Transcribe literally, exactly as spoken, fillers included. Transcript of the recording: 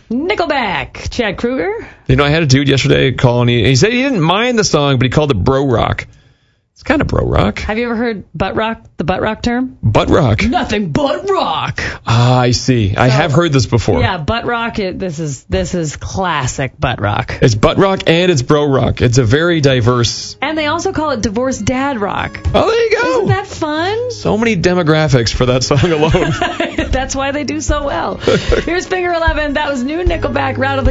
Nickelback. Chad Kruger. You know, I had a dude yesterday call, and he, he said he didn't mind the song, but he called it bro rock. It's kind of bro rock. Have you ever heard butt rock, the butt rock term? Butt rock? Nothing but rock. Ah, I see. I So, have heard this before. Yeah, butt rock, it, this is this is classic butt rock. It's butt rock and it's bro rock. It's a very diverse... And they also call it divorced dad rock. Oh, there you go. Isn't that fun? So many demographics for that song alone. That's why they do so well. Here's Finger eleven. That was new Nickelback, Route of the